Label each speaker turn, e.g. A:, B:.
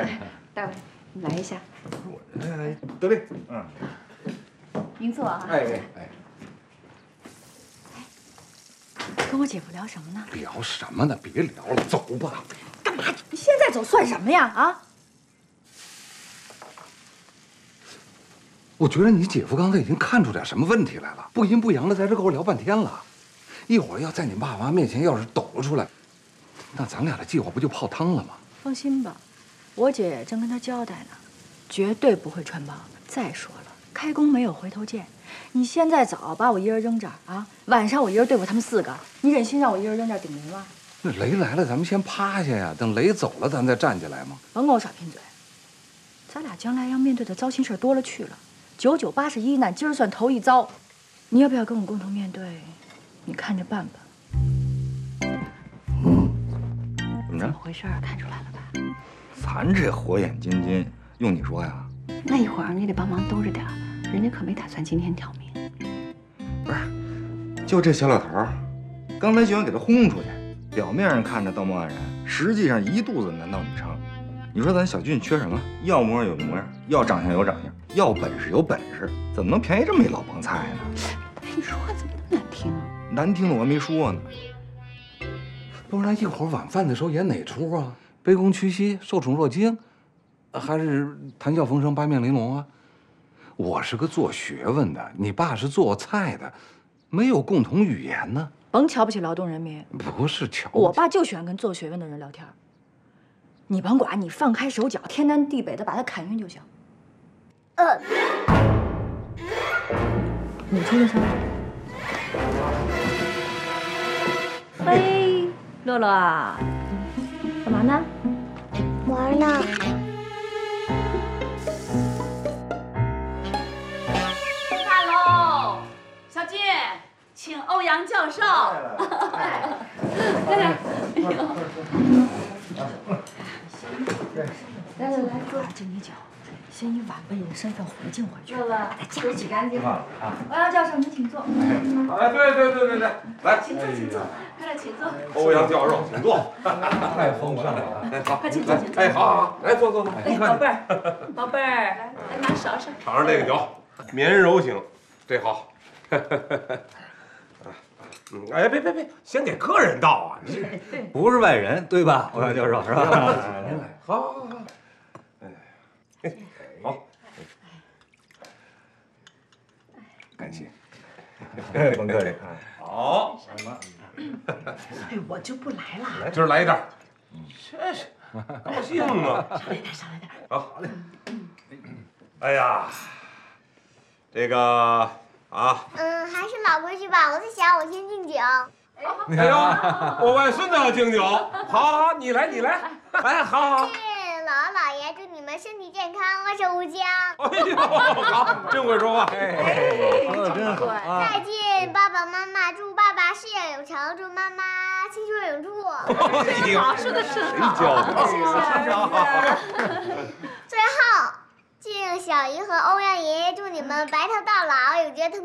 A: 大伟，你来一下。
B: 来，得嘞，
A: 您坐啊。
B: 哎，
A: 跟我姐夫聊什么呢？
B: 聊什么呢？别聊了，走吧。
A: 干嘛？你现在走算什么呀？啊！
B: 我觉得你姐夫刚才已经看出点什么问题来了，不阴不阳的在这跟我聊半天了。一会儿要在你爸妈面前要是抖了出来，那咱俩的计划不就泡汤了吗？
A: 放心吧，我姐正跟他交代呢，绝对不会穿帮。再说了，开弓没有回头箭，你现在走把我一人扔这儿啊，晚上我一人对付他们4个，你忍心让我一人扔这儿顶雷吗？
B: 那雷来了，咱们先趴下呀，等雷走了，咱再站起来吗？
A: 甭跟我耍贫嘴，咱俩将来要面对的糟心事多了去了，99、81难，今儿算头一遭。你要不要跟我共同面对？你看着办吧。
C: 怎么着？
A: 怎么回事？看出来了吧？
C: 咱这火眼金睛，用你说呀？
A: 那一会儿你得帮忙兜着点儿，人家可没打算今天挑明。
C: 不是，就这小老头儿，刚才就想给他轰出去，表面上看着道貌岸然，实际上一肚子男盗女娼。你说咱小俊缺什么？要模样有模样，要长相有长相，要本事有本事，怎么能便宜这么一老帮菜呢？
A: 哎，你说话怎么那么难听啊？
C: 难听的我还没说呢。
B: 不然一会儿晚饭的时候演哪出啊？卑躬屈膝，受宠若惊，还是谈笑风生，八面玲珑啊？我是个做学问的，你爸是做菜的，没有共同语言呢。
A: 甭瞧不起劳动人民，
B: 不是瞧不起，
A: 我爸就喜欢跟做学问的人聊天。你甭管，你放开手脚，天南地北的把他砍晕就行。你出去上。嘿，乐乐啊，干嘛呢？
D: 玩呢。
E: 大喽，小俊，请欧阳教授。
A: 来，敬你酒，先以晚辈的身份回敬回去。
E: 乐乐，
A: 对不起，干净。
E: 欧阳教授，您请坐。
F: 哎，对，来，
E: 请坐，快点请坐。
F: 欧阳教授，请坐。太丰盛了，哎，好，
E: 快请坐，请坐。
F: 哎，好，来坐。
E: 哎，宝贝儿，宝贝儿，来拿勺勺。
F: 尝尝这个酒，绵柔型，这好。哎，别，先给客人倒啊！
C: 不是外人对吧，欧阳教授是吧？
F: 您来，好，好，
B: 感谢。
C: 甭客气。
F: 好，
E: 哎，我就不来了。
F: 今儿来一袋，这是高兴啊！
E: 上来点。
F: 好嘞。哎呀，这个啊。
D: 还是老规矩吧。我在想，我先敬酒。
F: 哎呦，我外孙子要敬酒，好，你来，哎，好。
D: 祝姥姥姥爷，祝你们身体健康，万寿无疆。
F: 哎呦，好，真会说话。
C: 说的真好。
D: 再见，爸爸妈妈，祝爸爸事业有成，祝妈妈青春永驻。
F: 真好，
E: 说的真好。
F: 谁教的？
E: 谢谢。
D: 最后，敬小姨和欧阳爷爷，祝你们白头到老，永结同。